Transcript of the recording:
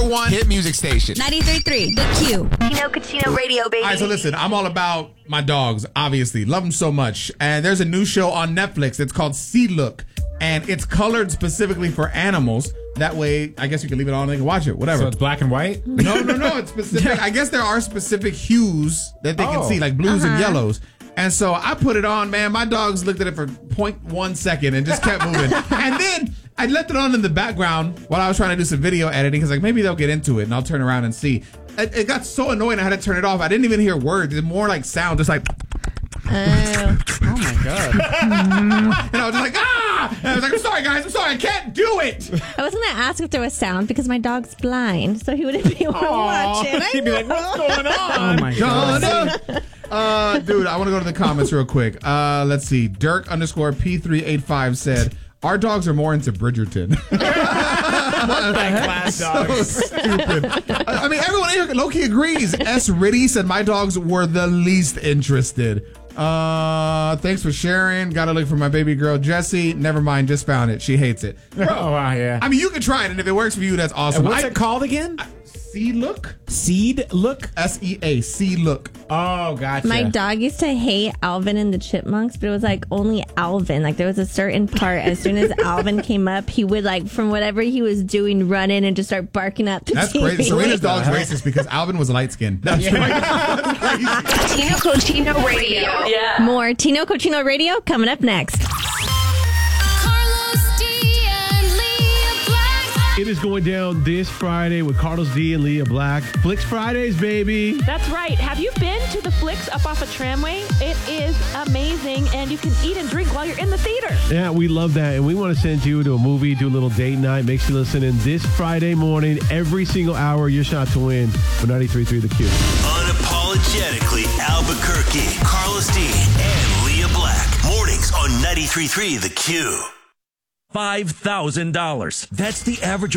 #1 hit music station. 93.3 The Q. Tino Cucino Radio, baby. All right, so listen, I'm all about my dogs, obviously. Love them so much. And there's a new show on Netflix. It's called See Look. And it's colored specifically for animals. That way, I guess you can leave it on and they can watch it, whatever. So it's black and white? No. It's specific. I guess there are specific hues that they can see, like blues and yellows. And so I put it on, man. My dogs looked at it for 0.1 second and just kept moving. And then I left it on in the background while I was trying to do some video editing because, like, maybe they'll get into it and I'll turn around and see. It got so annoying I had to turn it off. I didn't even hear words. It's more like sound, just like... Oh my God. And I was just like, ah! And I was like, I'm sorry, guys. I'm sorry. I can't do it. I was going to ask if there was sound because my dog's blind, so he wouldn't be able to watch it. He'd be like, what's going on? Oh, my God. Dude, I want to go to the comments real quick. Let's see. Dirk_P385 said, our dogs are more into Bridgerton. Class dogs. So stupid. I mean, everyone here low-key agrees. S. Ritty said, my dogs were the least interested. Thanks for sharing. Gotta look for my baby girl, Jessie. Never mind, just found it. She hates it. Bro, Oh, wow, yeah. I mean, you can try it, and if it works for you, that's awesome. And what's it called again? See Look? Seed Look? SEA. See Look. Oh, gotcha. My dog used to hate Alvin and the Chipmunks, but it was like only Alvin. Like there was a certain part. As soon as Alvin came up, he would like from whatever he was doing, run in and just start barking at the That's TV. crazy. Serena's dog's racist because Alvin was light skinned. That's crazy. Tino Cucino Radio. Yeah. More Tino Cochino Radio coming up next. It is going down this Friday with Carlos D and Leah Black. Flicks Fridays, baby. That's right. Have you been to the Flicks up off a tramway? It is amazing, and you can eat and drink while you're in the theater. Yeah, we love that. And we want to send you to a movie, do a little date night. Make sure you listen in this Friday morning. Every single hour, your shot to win for 93.3 The Q. Unapologetically Albuquerque. Carlos D and Leah Black. Mornings on 93.3 The Q. $5,000. That's the average